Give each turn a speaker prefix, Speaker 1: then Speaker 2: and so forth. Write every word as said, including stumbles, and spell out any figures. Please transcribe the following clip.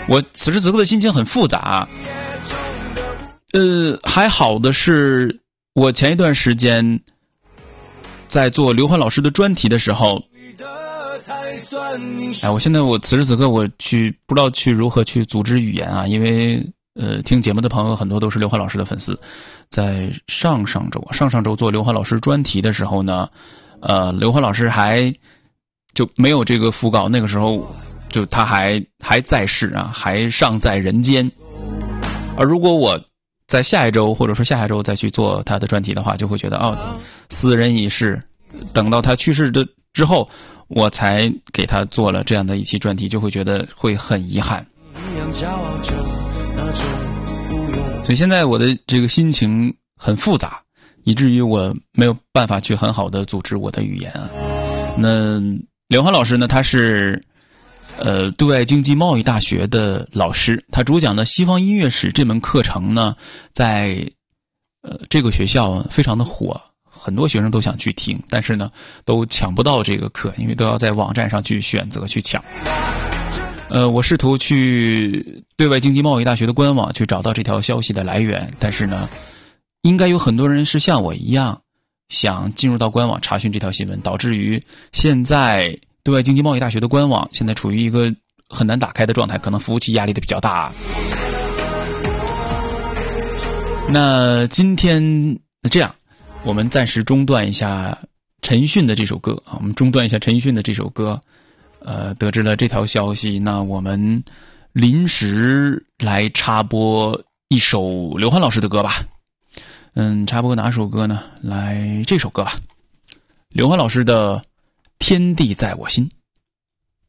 Speaker 1: 我此时此刻的心情很复杂。呃，还好的是，我前一段时间在做刘欢老师的专题的时候，哎，我现在我此时此刻我去不知道去如何去组织语言啊，因为呃，听节目的朋友很多都是刘欢老师的粉丝。在上上周上上周做刘欢老师专题的时候呢，呃，刘欢老师还就没有这个讣告，那个时候就他还还在世啊，还尚在人间。而如果我在下一周或者说下下周再去做他的专题的话，就会觉得哦，斯人已逝，等到他去世的之后，我才给他做了这样的一期专题，就会觉得会很遗憾。所以现在我的这个心情很复杂，以至于我没有办法去很好的组织我的语言啊。那刘欢老师呢，他是呃，对外经济贸易大学的老师，他主讲的西方音乐史这门课程呢，在呃这个学校非常的火，很多学生都想去听，但是呢，都抢不到这个课，因为都要在网站上去选择去抢。呃，我试图去对外经济贸易大学的官网去找到这条消息的来源，但是呢，应该有很多人是像我一样想进入到官网查询这条新闻，导致于现在对外经济贸易大学的官网现在处于一个很难打开的状态，可能服务器压力的比较大。那今天这样，我们暂时中断一下陈奕迅的这首歌啊，我们中断一下陈奕迅的这首歌。呃，得知了这条消息，那我们临时来插播一首刘欢老师的歌吧。嗯，插播哪首歌呢？来这首歌吧，刘欢老师的《天地在我心》。